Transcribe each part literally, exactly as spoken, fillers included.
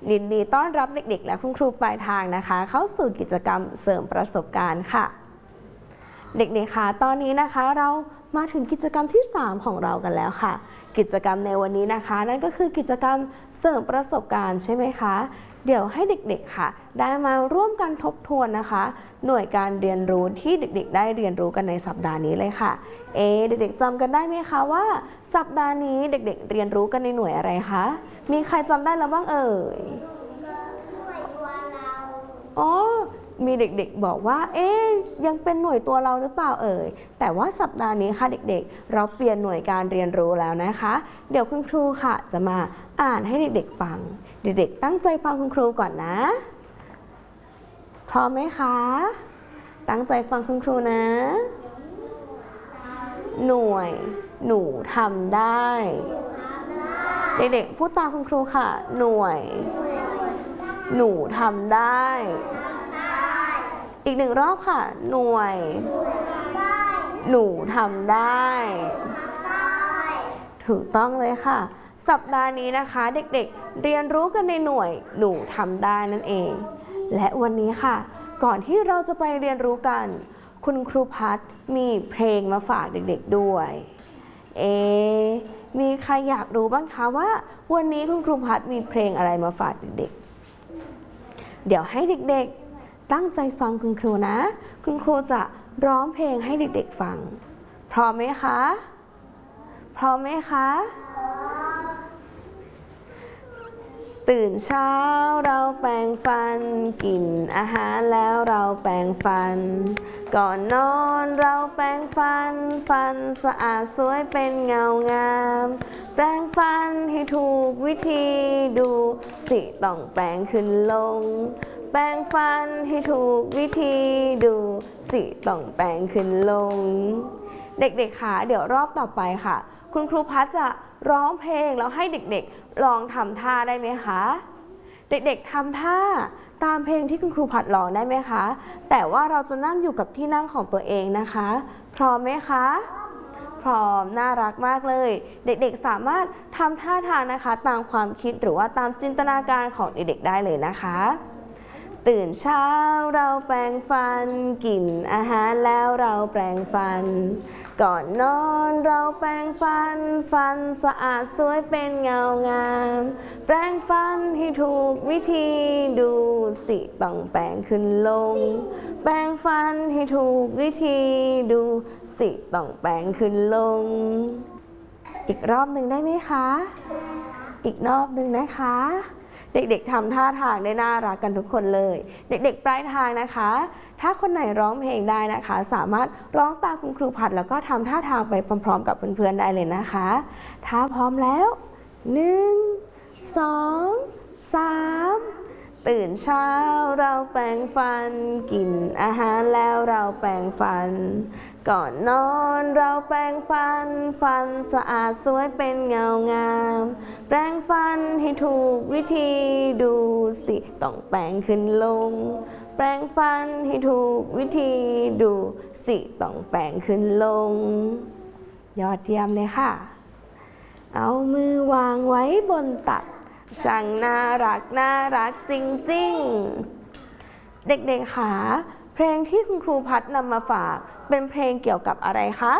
ยินดีต้อนรับเด็กๆและคุณครูปลายทางนะคะเข้าสู่กิจกรรมเสริมประสบการณ์ค่ะเด็กๆคะตอนนี้นะคะเรามาถึงกิจกรรมที่สามของเรากันแล้วค่ะกิจกรรมในวันนี้นะคะนั่นก็คือกิจกรรมเสริมประสบการณ์ใช่ไหมคะเดี๋ยวให้เด็กๆค่ะได้มาร่วมกันทบทวนนะคะหน่วยการเรียนรู้ที่เด็กๆได้เรียนรู้กันในสัปดาห์นี้เลยค่ะเอเด็กๆจำกันได้ไหมคะว่าสัปดาห์นี้เด็กๆเรียนรู้กันในหน่วยอะไรคะมีใครจำได้แล้วบ้างเอ่ยอ๋อมีเด็กๆบอกว่าเอ๊ยยังเป็นหน่วยตัวเราหรือเปล่าเอ่ยแต่ว่าสัปดาห์นี้ค่ะเด็กๆเราเปลี่ยนหน่วยการเรียนรู้แล้วนะคะเดี๋ยวคุณครูค่ะจะมาอ่านให้เด็กๆฟังเด็กๆตั้งใจฟังคุณครูก่อนนะพร้อมไหมคะตั้งใจฟังคุณครูนะหน่วยหนูทำได้เด็กๆพูดตามคุณครูค่ะหน่วยหนูทำได้อีกหนึ่งรอบค่ะหน่วยหนูทำได้ถูกต้องเลยค่ะสัปดาห์นี้นะคะเด็กๆเรียนรู้กันในหน่วยหนูทำได้นั่นเองและวันนี้ค่ะก่อนที่เราจะไปเรียนรู้กันคุณครูพัฒน์มีเพลงมาฝากเด็กๆด้วยเอมีใครอยากรู้บ้างคะว่าวันนี้คุณครูพัฒน์มีเพลงอะไรมาฝากเด็กๆเดี๋ยวให้เด็กๆตั้งใจฟังคุณครูนะคุณครูจะร้องเพลงให้เด็กๆฟังพร้อมไหมคะพร้อมไหมคะตื่นเช้าเราแปรงฟันกินอาหารแล้วเราแปรงฟันก่อนนอนเราแปรงฟันฟันสะอาดสวยเป็นเงางามแปรงฟันให้ถูกวิธีดูสิต้องแปรงขึ้นลงแปรงฟันให้ถูกวิธีดูสิต้องแปรงขึ้นลงเด็กๆค่ะเดี๋ยวรอบต่อไปค่ะคุณครูพัฒน์จะร้องเพลงแล้วให้เด็กๆลองทำท่าได้ไหมคะเด็กๆทำท่าตามเพลงที่คุณครูพัฒน์ร้องได้ไหมคะแต่ว่าเราจะนั่งอยู่กับที่นั่งของตัวเองนะคะพร้อมไหมคะพร้อมน่ารักมากเลยเด็กๆสามารถทำท่าทางนะคะตามความคิดหรือว่าตามจินตนาการของเด็กๆได้เลยนะคะตื่นเช้าเราแปรงฟันกินอาหารแล้วเราแปรงฟันก่อนนอนเราแปรงฟันฟันสะอาดสวยเป็นเงางามแปรงฟันให้ถูกวิธีดูสิต้องแปรงขึ้นลงแปรงฟันให้ถูกวิธีดูสิต้องแปรงขึ้นลงอีกรอบหนึ่งได้ไหมคะอีกรอบหนึ่งนะคะเด็กๆทำท่าทางได้น่ารักกันทุกคนเลยเด็กๆปลายทางนะคะถ้าคนไหนร้องเพลงได้นะคะสามารถร้องตามคุณครูพัฒน์แล้วก็ทำท่าทางไปพร้อมๆกับเพื่อนๆได้เลยนะคะถ้าพร้อมแล้วหนึ่ง สอง สามตื่นเช้าเราแปรงฟันกินอาหารแล้วเราแปรงฟันก่อนนอนเราแปรงฟันฟันสะอาดสวยเป็นเงางามแปรงฟันให้ถูกวิธีดูสิต้องแปรงขึ้นลงแปรงฟันให้ถูกวิธีดูสิต้องแปรงขึ้นลงยอดเยี่ยมเลยค่ะเอามือวางไว้บนตักช่างน่ารักน่ารักจริงๆเด็กๆค่ะเพลงที่คุณครูพัฒน์นำมาฝากเป็นเพลงเกี่ยวกับอะไรคะ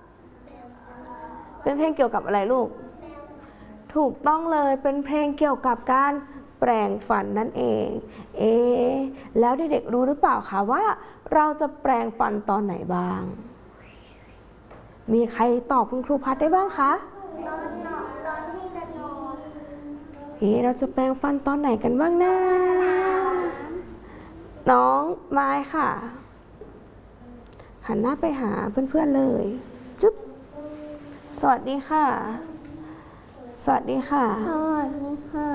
เป็นเพลงเกี่ยวกับอะไรลูกถูกต้องเลยเป็นเพลงเกี่ยวกับการแปรงฟันนั่นเองเอ๊ะแล้วเด็กๆรู้หรือเปล่าคะว่าเราจะแปรงฟันตอนไหนบ้างมีใครตอบคุณครูพัฒน์ได้บ้างคะตอนนอนตอนที่จะนอนเอ๊ะเราจะแปรงฟันตอนไหนกันบ้างนะน้องไม้ค่ะหันหน้าไปหาเพื่อนๆเลยจุ๊บสวัสดีค่ะสวัสดีค่ะสวัสดีค่ะ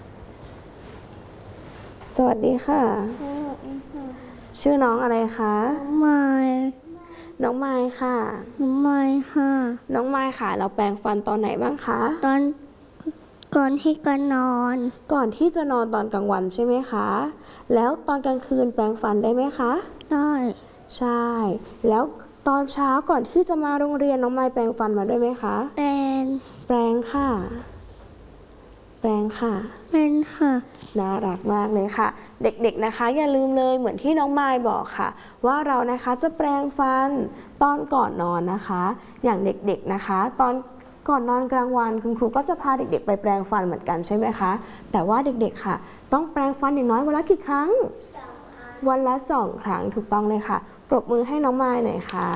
สวัสดีค่ะชื่อน้องอะไรคะน้องไม้น้องไม้ค่ะน้องไม้ค่ะน้องไม้ค่ะเราแปรงฟันตอนไหนบ้างคะตอนก่อนที่จะนอนก่อนที่จะนอนตอนกลางวันใช่ไหมคะแล้วตอนกลางคืนแปรงฟันได้ไหมคะได้ใช่แล้วตอนเช้าก่อนที่จะมาโรงเรียนน้องไม้แปรงฟันมาด้วยไหมคะแปรงแปรงค่ะแปรงค่ะเป็นค่ะน่ารักมากเลยค่ะ เด็กๆนะคะอย่าลืมเลยเหมือนที่น้องไมล์บอกค่ะ ว่าเรานะคะจะแปรงฟันตอนก่อนนอนนะคะ อย่างเด็กๆนะคะ ตอนก่อนนอนกลางวันคุณครูก็จะพาเด็กๆไปแปรงฟันเหมือนกันใช่ไหมคะแต่ว่าเด็กๆค่ะต้องแปรงฟันอย่างน้อยวันละกี่ครั้งวันละสองครั้งถูกต้องเลยค่ะปรบมือให้น้องไมล์หน่อยค่ะ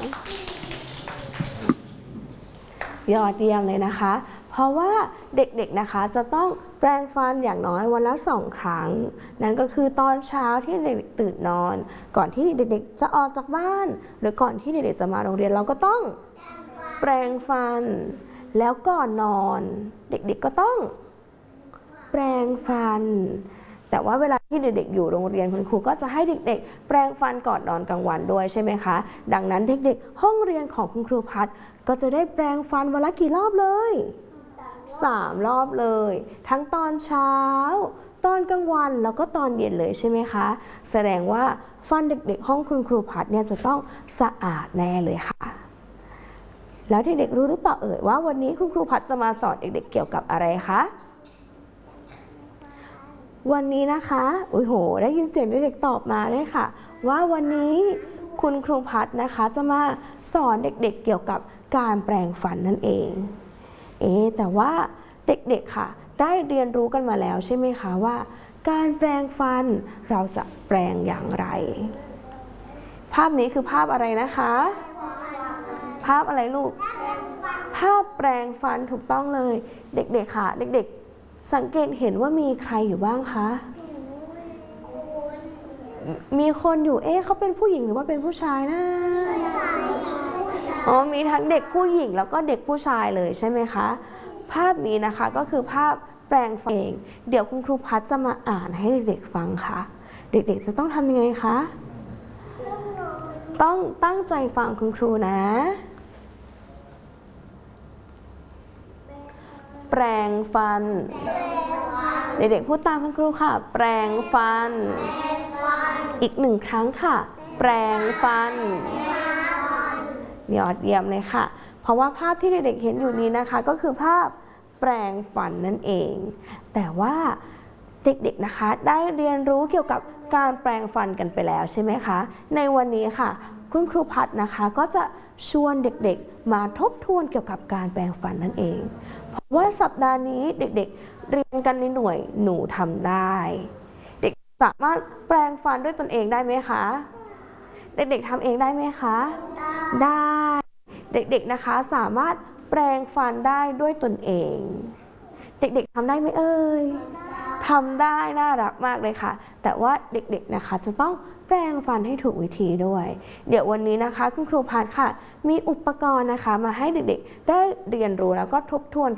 ยอดเยี่ยมเลยนะคะเพราะว่าเด็กๆนะคะจะต้องแปรงฟันอย่างน้อยวันละสองครั้งนั่นก็คือตอนเช้าที่เด็กๆตื่นนอนก่อนที่เด็กๆจะออกจากบ้านหรือก่อนที่เด็กๆจะมาโรงเรียนเราก็ต้องแปรงฟันแล้วก่อนนอนเด็กๆก็ต้องแปรงฟันแต่ว่าเวลาที่เด็กๆอยู่โรงเรียนคุณครูก็จะให้เด็กๆแปรงฟันก่อนนอนกลางวันด้วยใช่ไหมคะดังนั้นเด็กๆห้องเรียนของคุณครูพัฒน์ก็จะได้แปรงฟันวันละกี่รอบเลยสามรอบเลยทั้งตอนเช้าตอนกลางวันแล้วก็ตอนเย็นเลยใช่ไหมคะแสดงว่าฟันเด็กๆห้องคุณครูพัฒน์เนี่ยจะต้องสะอาดแน่เลยค่ะแล้วเด็กๆรู้หรือเปล่าเอ่ยว่าวันนี้คุณครูพัฒน์จะมาสอนเด็กๆเกี่ยวกับอะไรคะวันนี้นะคะโอ้โหได้ยินเสียงเด็กๆตอบมาด้วยค่ะว่าวันนี้คุณครูพัฒน์นะคะจะมาสอนเด็กๆเกี่ยวกับการแปรงฟันนั่นเองเอ๊แต่ว่าเด็กๆค่ะได้เรียนรู้กันมาแล้วใช่ไหมคะว่าการแปรงฟันเราจะแปรงอย่างไรภาพนี้คือภาพอะไรนะคะภาพอะไรลูกภาพแปรงฟันถูกต้องเลยเด็กๆค่ะเด็กๆสังเกตเห็นว่ามีใครอยู่บ้างคะมีคนอยู่เอ๊ะเขาเป็นผู้หญิงหรือว่าเป็นผู้ชายนะอ๋อมีทั้งเด็กผู้หญิงแล้วก็เด็กผู้ชายเลยใช่ไหมคะภาพนี้นะคะก็คือภาพแปรงฟันเองเดี๋ยวคุณครูพัฒน์จะมาอ่านให้เด็กๆฟังค่ะเด็กๆจะต้องทำยังไงคะต้องตั้งใจฟังคุณครูนะแปรงฟันเด็กๆพูดตามคุณครูค่ะแปรงฟันอีกหนึ่งครั้งค่ะแปรงฟันยอดเยี่ยมเลยค่ะเพราะว่าภาพที่เด็กๆเห็นอยู่นี้นะคะก็คือภาพแปรงฟันนั่นเองแต่ว่าเด็กๆนะคะได้เรียนรู้เกี่ยวกับการแปรงฟันกันไปแล้วใช่ไหมคะในวันนี้ค่ะคุณครูพัฒน์นะคะก็จะชวนเด็กๆมาทบทวนเกี่ยวกับการแปรงฟันนั่นเองเพราะว่าสัปดาห์นี้เด็กๆเรียนกันในหน่วยหนูทำได้เด็กสามารถแปรงฟันด้วยตนเองได้ไหมคะเด็กๆทำเองได้ไหมคะได้เด็กๆนะคะสามารถแปรงฟันได้ด้วยตนเองเด็กๆทำได้ไหมเอ่ยทำได้น่ารักมากเลยค่ะแต่ว่าเด็กๆนะคะจะต้องแปรงฟันให้ถูกวิธีด้วยเดี๋ยววันนี้นะคะคุณครูพัฒน์ค่ะมีอุปกรณ์นะคะมาให้เด็กๆได้เรียนรู้แล้วก็ทบทวน